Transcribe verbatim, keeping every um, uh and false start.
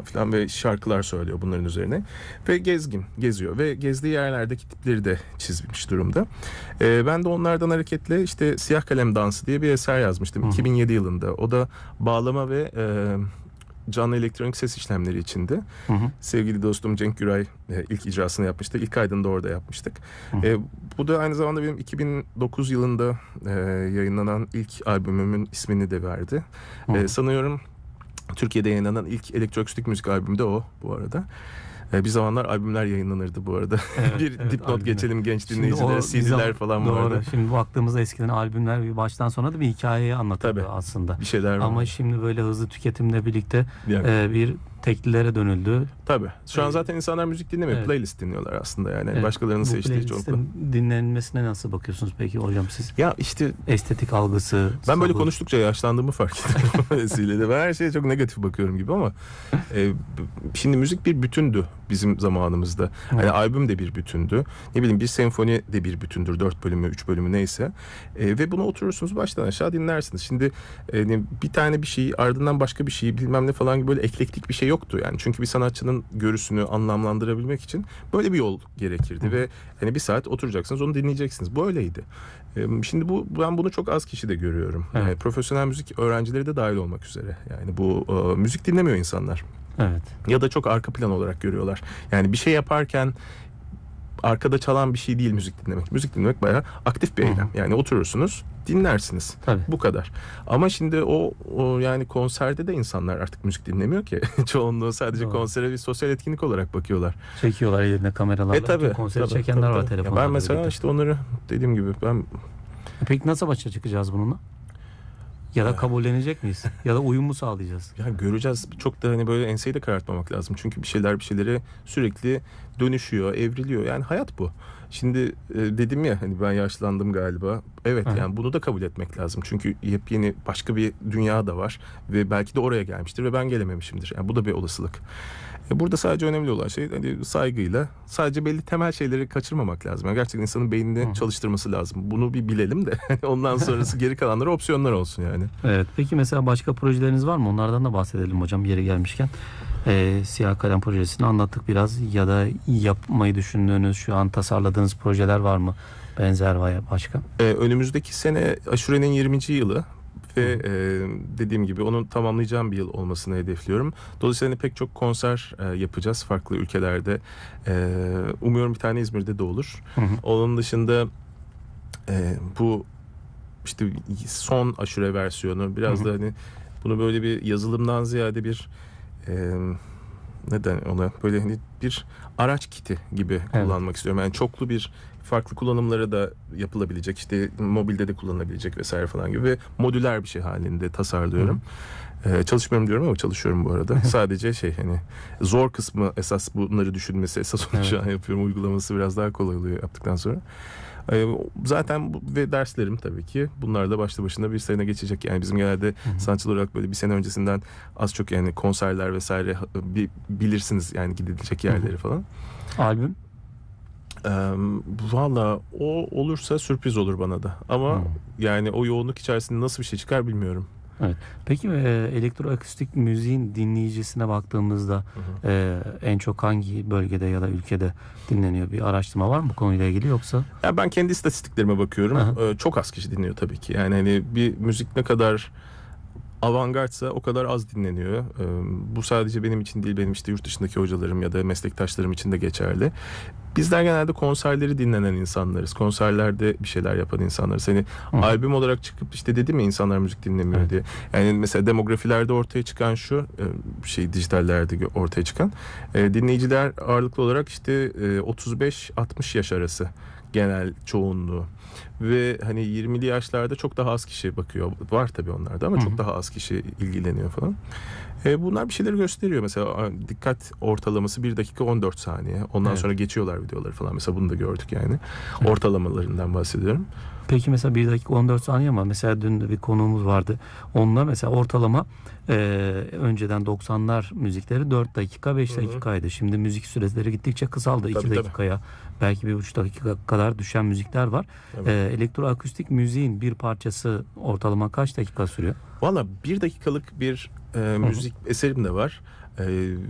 falan ve şarkılar söylüyor bunların üzerine. Ve gezgin, geziyor ve gezdiği yerlerdeki tipleri de çizmiş durumda. E, ben de onlardan hareketle işte Siyah Kalem Dansı diye bir eser yazmıştım. Hı. iki bin yedi yılında. O da bağlama ve e, canlı elektronik ses işlemleri içinde. Hı hı. Sevgili dostum Cenk Güray e, ilk icrasını yapmıştı. İlk kaydını da orada yapmıştık. Hı hı. E, bu da aynı zamanda benim iki bin dokuz yılında e, yayınlanan ilk albümümün ismini de verdi. Hı hı. E, sanıyorum Türkiye'de yayınlanan ilk elektroakustik müzik albümü de o bu arada. Bir zamanlar albümler yayınlanırdı bu arada. Evet, bir evet, dipnot albümler. Geçelim genç dinleyicilere. C D'ler falan doğru. vardı. Şimdi baktığımızda eskiden albümler bir baştan sona da bir hikayeyi anlatırdı. Tabii, aslında. Bir şeyler var. Ama şimdi böyle hızlı tüketimle birlikte e, bir teklilere dönüldü. Tabii. Şu an zaten insanlar müzik dinlemiyor. Evet. Playlist dinliyorlar aslında yani. Evet. Başkalarının seçtiği çoğunlukla. Dinlenmesine nasıl bakıyorsunuz peki hocam siz? Ya işte estetik algısı. Ben böyle konuştukça yaşlandığımı fark ettim. Vesileyle. Ben her şeye çok negatif bakıyorum gibi ama e, şimdi müzik bir bütündü bizim zamanımızda. Yani evet. Albüm de bir bütündü. Ne bileyim bir senfoni de bir bütündür. Dört bölümü, üç bölümü neyse. E, ve bunu oturursunuz baştan aşağı dinlersiniz. Şimdi e, bir tane bir şeyi ardından başka bir şeyi bilmem ne falan gibi böyle eklektik bir şey yoktu yani. Çünkü bir sanatçının görüsünü anlamlandırabilmek için böyle bir yol gerekirdi. Hı. Ve hani bir saat oturacaksınız, onu dinleyeceksiniz. Bu öyleydi. Şimdi bu ben bunu çok az kişi de görüyorum. Evet. Yani profesyonel müzik öğrencileri de dahil olmak üzere. Yani bu e, müzik dinlemiyor insanlar. Evet. Ya da çok arka plan olarak görüyorlar. Yani bir şey yaparken arkada çalan bir şey değil müzik dinlemek. Müzik dinlemek bayağı aktif bir eylem. Hı. Yani oturursunuz, dinlersiniz. Tabii. Bu kadar. Ama şimdi o, o yani konserde de insanlar artık müzik dinlemiyor ki. Çoğunluğu sadece Doğru. konsere bir sosyal etkinlik olarak bakıyorlar. Çekiyorlar eline kameralarla. E tabii. Konseri tabii, çekenler tabii, var tabii. telefonlarda. Ben mesela birlikte. işte onları dediğim gibi ben... Peki nasıl başa çıkacağız bununla? Ya da kabullenecek miyiz? Ya da uyum mu sağlayacağız? Ya göreceğiz. Çok da hani böyle enseyi de karartmamak lazım. Çünkü bir şeyler bir şeylere sürekli dönüşüyor, evriliyor. Yani hayat bu. Şimdi e, dedim ya hani ben yaşlandım galiba. Evet Hı. yani bunu da kabul etmek lazım. Çünkü yepyeni başka bir dünya da var. Ve belki de oraya gelmiştir ve ben gelememişimdir. Yani bu da bir olasılık. E, burada sadece önemli olan şey hani saygıyla sadece belli temel şeyleri kaçırmamak lazım. Yani gerçekten insanın beynini Hı. çalıştırması lazım. Bunu bir bilelim de ondan sonrası geri kalanları opsiyonlar olsun yani. Evet. Peki mesela başka projeleriniz var mı? Onlardan da bahsedelim hocam yeri gelmişken. Ee, Siyah Kalem projesini anlattık biraz. Ya da yapmayı düşündüğünüz, şu an tasarladığınız projeler var mı? Benzer veya başka? Ee, önümüzdeki sene Aşure'nin yirminci yılı ve e, dediğim gibi onun tamamlayacağım bir yıl olmasını hedefliyorum. Dolayısıyla pek çok konser e, yapacağız farklı ülkelerde. E, umuyorum bir tane İzmir'de de olur. Hı hı. Onun dışında e, bu işte son Aşure versiyonu biraz hı hı. da hani bunu böyle bir yazılımdan ziyade bir e, neden ona böyle hani bir araç kiti gibi evet. kullanmak istiyorum. Yani çoklu bir farklı kullanımlara da yapılabilecek, işte mobilde de kullanılabilecek vesaire falan gibi ve modüler bir şey halinde tasarlıyorum. Ee, çalışmıyorum diyorum ama çalışıyorum bu arada. Sadece şey hani zor kısmı esas bunları düşünmesi esas onu evet. şu an yapıyorum. Uygulaması biraz daha kolay oluyor yaptıktan sonra. Ee, zaten bu, ve derslerim tabii ki bunlar da başlı başına bir sene geçecek. Yani bizim genelde Hı-hı. sanatçılar olarak böyle bir sene öncesinden az çok yani konserler vesaire bir, bilirsiniz yani gidilecek yerleri Hı-hı. falan. Albüm? Ee, Valla o olursa sürpriz olur bana da. Ama hmm. yani o yoğunluk içerisinde nasıl bir şey çıkar bilmiyorum. Evet. Peki e, elektroakustik müziğin dinleyicisine baktığımızda e, en çok hangi bölgede ya da ülkede dinleniyor? Bir araştırma var mı bu konuyla ilgili yoksa? Ya ben kendi istatistiklerime bakıyorum. Ee, çok az kişi dinliyor tabii ki. Yani hani bir müzik ne kadar avantgardsa o kadar az dinleniyor. Ee, bu sadece benim için değil, benim işte yurt dışındaki hocalarım ya da meslektaşlarım için de geçerli. Bizler genelde konserleri dinlenen insanlarız. Konserlerde bir şeyler yapan insanlarız. Hani Hı. albüm olarak çıkıp işte dedim ya insanlar müzik dinlemiyor evet. diye. Yani mesela demografilerde ortaya çıkan şu şey dijitallerde ortaya çıkan dinleyiciler ağırlıklı olarak işte otuz beş altmış yaş arası genel çoğunluğu. Ve hani yirmili yaşlarda çok daha az kişi bakıyor. Var tabii onlarda ama Hı-hı. çok daha az kişi ilgileniyor falan. E, bunlar bir şeyleri gösteriyor. Mesela dikkat ortalaması bir dakika on dört saniye. Ondan evet. sonra geçiyorlar videoları falan. Mesela bunu da gördük yani. Evet. Ortalamalarından bahsediyorum. Peki mesela bir dakika on dört saniye ama mesela dün de bir konuğumuz vardı. Onunla mesela ortalama e, önceden doksanlar müzikleri dört dakika beş dakikaydı. Şimdi müzik süreleri gittikçe kısaldı. iki dakikaya tabii. belki bir buçuk dakika kadar düşen müzikler var. E, elektroakustik müziğin bir parçası ortalama kaç dakika sürüyor? Valla bir dakikalık bir e, müzik Hı-hı. eserim de var. E,